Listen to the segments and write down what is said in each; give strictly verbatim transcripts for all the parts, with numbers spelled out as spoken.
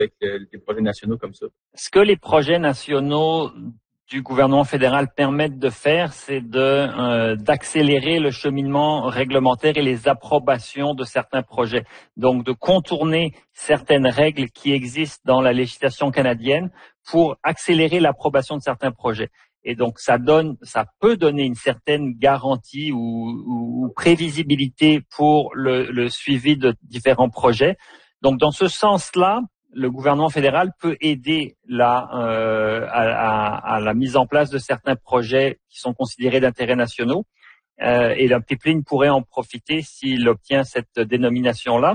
avec euh, des projets nationaux comme ça? Ce que les projets nationaux du gouvernement fédéral permettent de faire, c'est de euh, d'accélérer le cheminement réglementaire et les approbations de certains projets. Donc, de contourner certaines règles qui existent dans la législation canadienne pour accélérer l'approbation de certains projets. Et donc, ça donne, ça peut donner une certaine garantie ou, ou, ou prévisibilité pour le, le suivi de différents projets. Donc, dans ce sens-là, le gouvernement fédéral peut aider la, euh, à, à, à la mise en place de certains projets qui sont considérés d'intérêt nationaux. Euh, et la pipeline pourrait en profiter s'il obtient cette dénomination-là.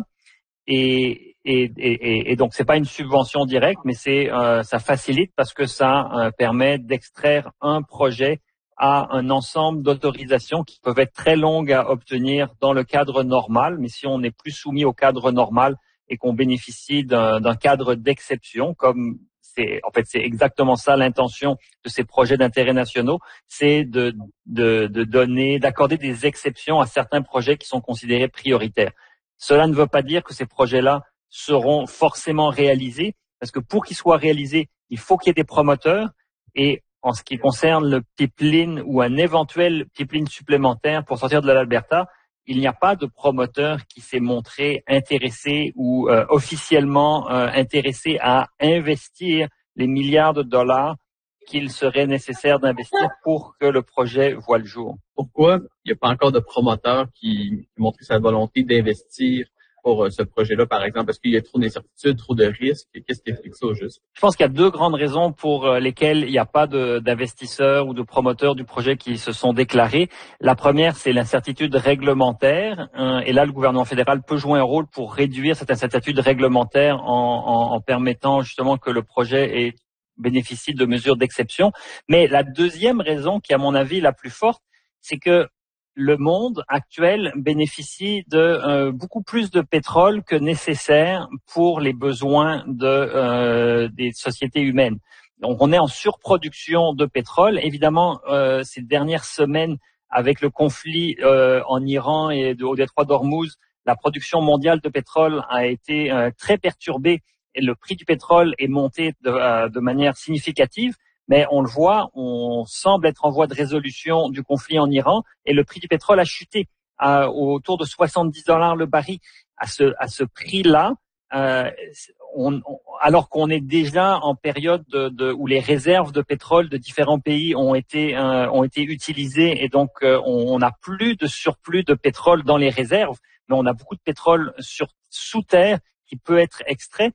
Et, et, et, et donc, c'est pas une subvention directe, mais c'est euh, ça facilite parce que ça euh, permet d'extraire un projet à un ensemble d'autorisations qui peuvent être très longues à obtenir dans le cadre normal. Mais si on n'est plus soumis au cadre normal, et qu'on bénéficie d'un, d'un cadre d'exception, comme c'est en fait c'est exactement ça l'intention de ces projets d'intérêt nationaux, c'est de, de, de donner, d'accorder des exceptions à certains projets qui sont considérés prioritaires. Cela ne veut pas dire que ces projets-là seront forcément réalisés, parce que pour qu'ils soient réalisés, il faut qu'il y ait des promoteurs. Et en ce qui concerne le pipeline ou un éventuel pipeline supplémentaire pour sortir de l'Alberta, il n'y a pas de promoteur qui s'est montré intéressé ou euh, officiellement euh, intéressé à investir les milliards de dollars qu'il serait nécessaire d'investir pour que le projet voie le jour. Pourquoi il n'y a pas encore de promoteur qui montre sa volonté d'investir pour euh, ce projet-là, par exemple? Est-ce qu'il y a trop d'incertitudes, trop de risques? Qu'est-ce qui explique ça au juste? Je pense qu'il y a deux grandes raisons pour lesquelles il n'y a pas de, d'investisseurs ou de promoteurs du projet qui se sont déclarés. La première, c'est l'incertitude réglementaire. Hein, et là, le gouvernement fédéral peut jouer un rôle pour réduire cette incertitude réglementaire en, en, en permettant justement que le projet ait, bénéficie de mesures d'exception. Mais la deuxième raison, qui est à mon avis la plus forte, c'est que le monde actuel bénéficie de euh, beaucoup plus de pétrole que nécessaire pour les besoins de euh, des sociétés humaines. Donc, on est en surproduction de pétrole. Évidemment, euh, ces dernières semaines, avec le conflit euh, en Iran et de, au détroit d'Ormuz, la production mondiale de pétrole a été euh, très perturbée et le prix du pétrole est monté de, euh, de manière significative. Mais on le voit, on semble être en voie de résolution du conflit en Iran et le prix du pétrole a chuté à autour de soixante-dix dollars le baril. À ce, à ce prix-là, euh, on, on, alors qu'on est déjà en période de, de, où les réserves de pétrole de différents pays ont été, euh, ont été utilisées et donc euh, on n'a plus de surplus de pétrole dans les réserves, mais on a beaucoup de pétrole sur, sous terre qui peut être extrait.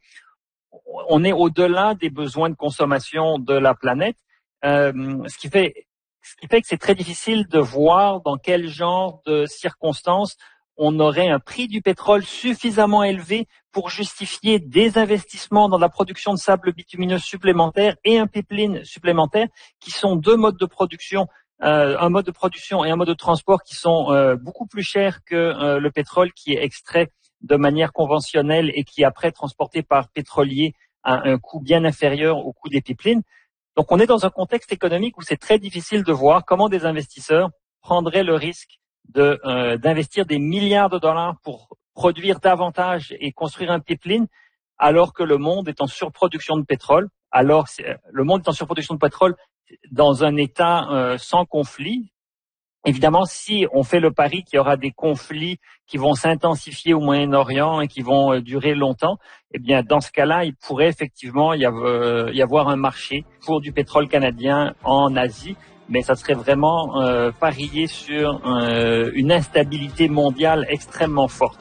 On est au-delà des besoins de consommation de la planète, euh, ce qui fait, ce qui fait que c'est très difficile de voir dans quel genre de circonstances on aurait un prix du pétrole suffisamment élevé pour justifier des investissements dans la production de sable bitumineux supplémentaire et un pipeline supplémentaire, qui sont deux modes de production, euh, un mode de production et un mode de transport qui sont euh, beaucoup plus chers que euh, le pétrole qui est extrait de manière conventionnelle et qui est après transporté par pétrolier à un coût bien inférieur au coût des pipelines. Donc on est dans un contexte économique où c'est très difficile de voir comment des investisseurs prendraient le risque de euh, d'investir des milliards de dollars pour produire davantage et construire un pipeline alors que le monde est en surproduction de pétrole. Alors le monde est en surproduction de pétrole dans un état euh, sans conflit. Évidemment, si on fait le pari qu'il y aura des conflits qui vont s'intensifier au Moyen-Orient et qui vont durer longtemps, eh bien, dans ce cas-là, il pourrait effectivement y avoir un marché pour du pétrole canadien en Asie, mais ça serait vraiment euh, parier sur euh, une instabilité mondiale extrêmement forte.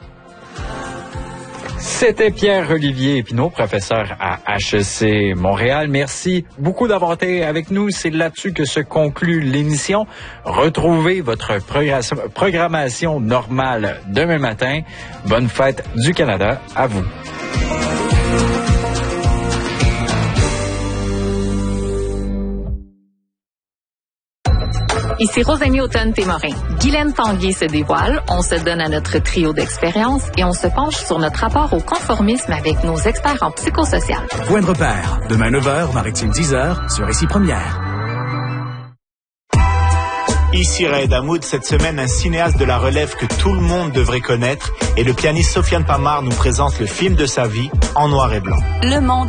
C'était Pierre-Olivier Épinot, professeur à H E C Montréal. Merci beaucoup d'avoir été avec nous. C'est là-dessus que se conclut l'émission. Retrouvez votre programmation normale demain matin. Bonne fête du Canada à vous. Ici Rosemary Automne-Témorin. Guylaine Tanguay se dévoile, on se donne à notre trio d'expérience et on se penche sur notre rapport au conformisme avec nos experts en psychosocial. Point de repère, demain neuf heures, Maritime dix heures, sur Ici Première. Ici Raed Hamoud, cette semaine, un cinéaste de la relève que tout le monde devrait connaître et le pianiste Sofiane Pamar nous présente le film de sa vie en noir et blanc. Le monde